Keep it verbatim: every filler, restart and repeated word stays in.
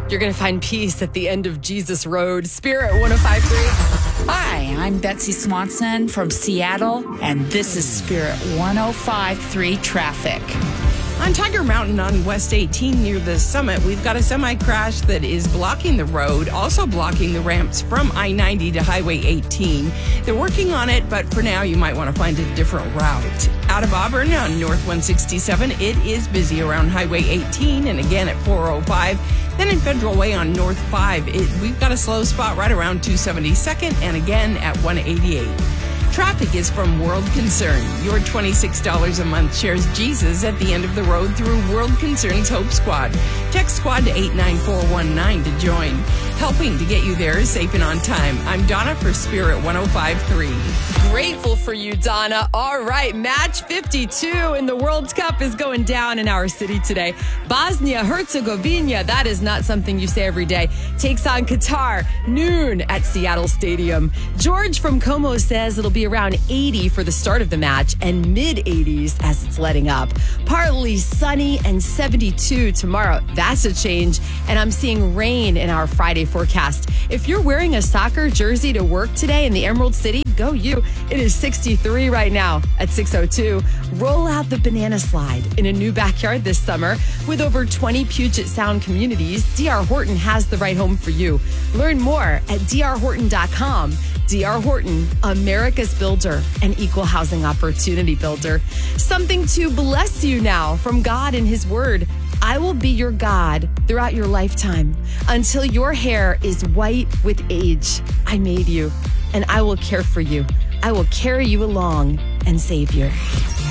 You're going to find peace at the end of Jesus Road. Spirit one oh five point three. Hi, I'm Betsy Swanson from Seattle, and this is Spirit one oh five point three Traffic. On Tiger Mountain on West eighteen near the summit, we've got a semi-crash that is blocking the road, also blocking the ramps from I ninety to Highway eighteen. They're working on it, but for now, you might want to find a different route. Out of Auburn on North one sixty-seven, it is busy around Highway eighteen and again at four oh five. Then in Federal Way on North five, it, we've got a slow spot right around two seventy-second and again at one eighty-eight. Traffic is from World Concern. Your twenty-six dollars a month shares Jesus at the end of the road through World Concern's Hope Squad. Text SQUAD to eight nine four one nine to join. Helping to get you there safe and on time. I'm Donna for Spirit one oh five point three. Grateful for you, Donna. All right, match fifty-two in the World Cup is going down in our city today. Bosnia-Herzegovina, that is not something you say every day, takes on Qatar, noon at Seattle Stadium. George from Como says it'll be around eighty for the start of the match and mid-eighties as it's letting up. Partly sunny and seventy-two tomorrow. That's a change. And I'm seeing rain in our Friday forecast. If you're wearing a soccer jersey to work today in the Emerald City, go you. It is sixty-three right now at six oh two. Roll out the banana slide in a new backyard this summer. With over twenty Puget Sound communities, D R Horton has the right home for you. Learn more at d r horton dot com. D R Horton, America's builder and equal housing opportunity builder. Something to bless you now from God and His Word. I will be your God throughout your lifetime until your hair is white with age. I made you, and I will care for you. I will carry you along and save you.